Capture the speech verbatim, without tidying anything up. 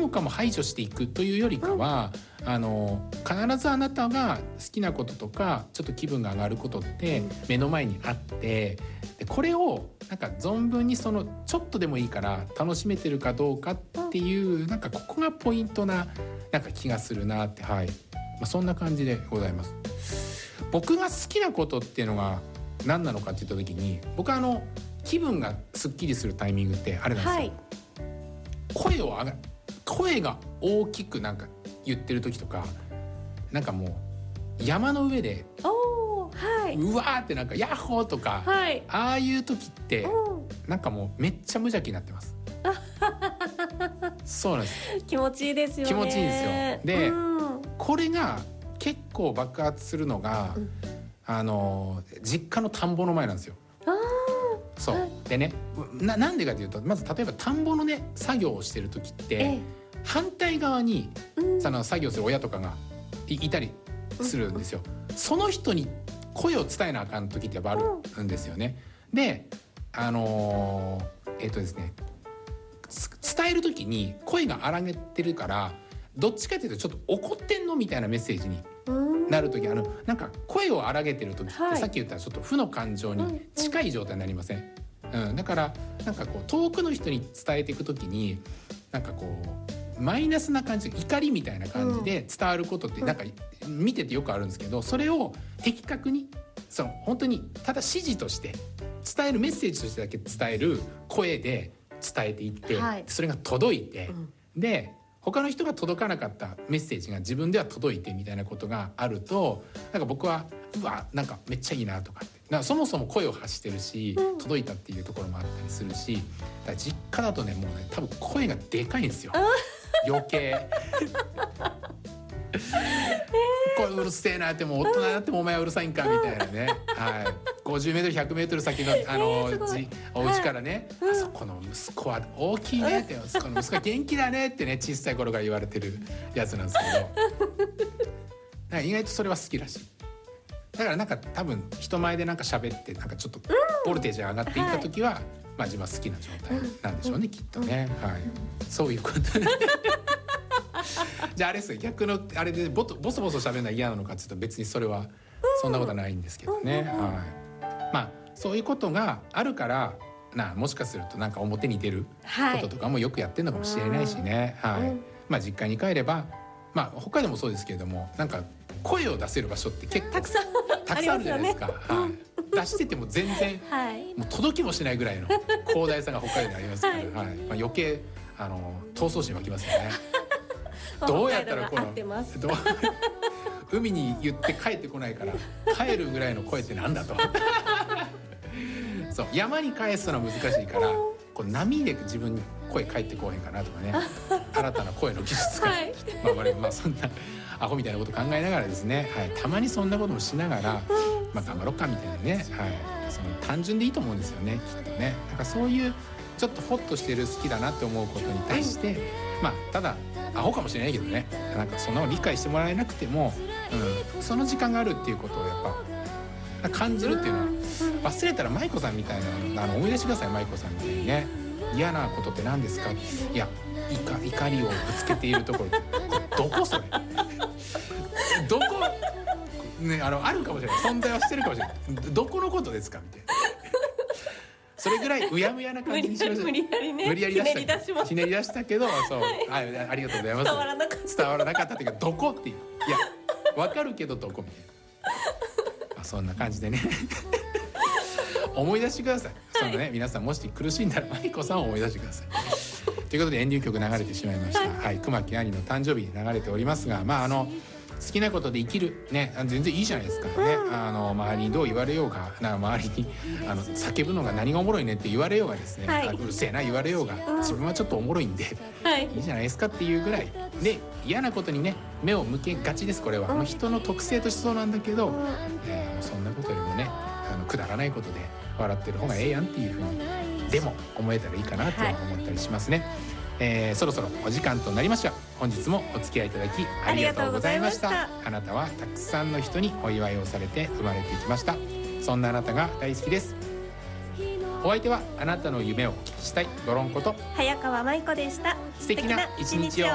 もかも排除していくというよりかは、うん、あの必ずあなたが好きなこととかちょっと気分が上がることって目の前にあって、でこれをなんか存分にそのちょっとでもいいから楽しめてるかどうかっていう、うん、なんかここがポイントななんか気がするなって、はい、まあ、そんな感じでございます。僕が好きなことっていうのが何なのかって言った時に、僕はあの気分がすっきりするタイミングってあれなんですよ、はい、声を上が声が大きくなんか言ってる時とか、なんかもう山の上でお、はい、 うわーってなんかヤッホーとか、はい、ああいう時ってなんかもうめっちゃ無邪気になってますそうなんです。 気持ちいいですよね。 気持ちいいですよ。で、うん、これが結構爆発するのが、うん、あの実家の田んぼの前なんですよ。あそう、はい、でね な, なんでかというと、まず例えば田んぼのね作業をしてる時って、ええ、反対側に、うん、その作業する親とかが い, いたりするんですよ、うん、その人に声を伝えなあかん時ってやっぱあるんですよね、うん、であのー、えっ、ー、とですね伝える時に声が荒げてるから、どっちかというとちょっと怒ってんのみたいなメッセージになる時、あのなんか声を荒げてる時って、はい、さっき言ったちょっと負の感情に近い状態になりません、うんうん、だからなんかこう遠くの人に伝えていく時になんかこうマイナスな感じ、怒りみたいな感じで伝わることってなんか見ててよくあるんですけど、それを的確にその本当にただ指示として伝える、メッセージとしてだけ伝える声で伝えていって、はい、それが届いて、うん、で他の人が届かなかったメッセージが自分では届いてみたいなことがあると、なんか僕はうわなんかめっちゃいいなとかって、なんかそもそも声を発してるし、うん、届いたっていうところもあったりするし、だから実家だとねもうね多分声がでかいんですよ余計声うるせえなって、もう大人になってもお前はうるさいんかみたいなね、はい、ごじゅうメートルひゃくメートル先のあの、えー、お家からね、はい、あそこの息子は大きいねって、息子の息子は元気だねってね、小さい頃から言われてるやつなんですけどだから意外とそれは好きらしい。だからなんか多分人前でなんか喋ってなんかちょっとボルテージが上がっていった時は、うん、まあ自分は好きな状態なんでしょうね、うん、きっとね、うん、はい、そういうことじゃああれですよ、逆のあれでボボソボソ喋るのは嫌なのかっていうと別にそれはそんなことはないんですけどね、はい、まあそういうことがあるからな、もしかするとなんか表に出ることとかもよくやってるのかもしれないしね、はい、はい、まあ実家に帰れば、まあ北海道もそうですけれども、なんか声を出せる場所って結構たくさんたくさんあるじゃないですか、はい、出してても全然、はい、もう届きもしないぐらいの広大さが北海道にありますから、はい、はい、まあ、余計あの闘争心湧きますよねどうやったらこのどう海に言って帰ってこないから帰るぐらいの声ってなんだとそう山に返すのは難しいから、こう波で自分に声返ってこへんかなとかね新たな声の技術が、はい、まあ我々まあそんなアホみたいなこと考えながらですね、はい、たまにそんなこともしながら、まあ、頑張ろうかみたいなね、はい、その単純でいいと思うんですよね、きっとね。なんかそういうちょっとホッとしてる好きだなって思うことに対して、まあただアホかもしれないけどね、なんかそんなの理解してもらえなくても、うん、その時間があるっていうことをやっぱ感じるっていうのは、忘れたら舞子さんみたいなあの思い出してください。舞子さんみたいにね、嫌なことって何ですか、いや怒, 怒りをぶつけているところどこそれどこね、あのあるかもしれない、存在はしてるかもしれない、どこのことですかみたいなそれぐらいうやむやな感じにしましょう。無理やりね、無理やり出したひねり出しましたひねり出したけど、そう、はい、ありがとうございます。伝わらなかった伝わらなかったっていうか、どこっていう、いやわかるけどどこみたいな、まあ、そんな感じでね思い出してください、はい、そのね、皆さんもし苦しんだら舞子さんを思い出してくださいということでエンディング曲流れてしまいました、はいはい、熊木兄の誕生日に流れておりますが、まああの好きなことで生きるね、全然いいじゃないですかね、うん、あの周りにどう言われようが、な周りにあの叫ぶのが何がおもろいねって言われようがですね、はい、うるせえな言われようが、うん、自分はちょっとおもろいんで、はい、いいじゃないですかっていうぐらいで、嫌なことにね目を向けがちです。これは、うん、人の特性としてそうなんだけど、うん、えー、そんなことよりもね、あのくだらないことで笑ってる方がええやんっていうふうにでも思えたらいいかなと思ったりしますね、はい、えー、そろそろお時間となりました。本日もお付き合いいただきありがとうございました。あなたはたくさんの人にお祝いをされて生まれてきました。そんなあなたが大好きです。お相手はあなたの夢をお聞きしたいドロンこと早川舞子でした。 素敵な一日を